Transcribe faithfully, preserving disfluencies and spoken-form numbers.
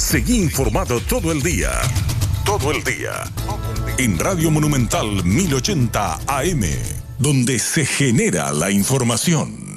Seguí informado todo el día. Todo el día. En Radio Monumental mil ochenta A M, donde se genera la información.